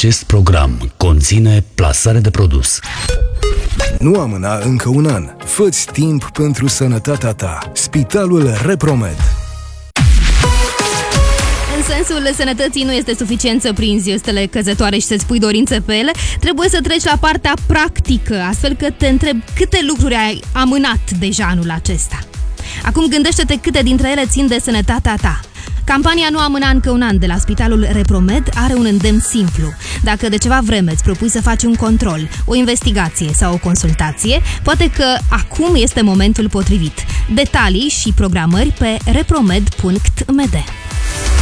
Acest program conține plasare de produs. Nu amâna încă un an. Fă-ți timp pentru sănătatea ta. Spitalul Repromed. În sensul sănătății nu este suficient să prinzi stele căzătoare și să-ți pui dorințe pe ele, trebuie să treci la partea practică, astfel că te întreb câte lucruri ai amânat deja anul acesta. Acum gândește-te câte dintre ele țin de sănătatea ta. Campania Nu amâna încă un an de la Spitalul Repromed are un îndemn simplu. Dacă de ceva vreme îți propui să faci un control, o investigație sau o consultație, poate că acum este momentul potrivit. Detalii și programări pe repromed.md.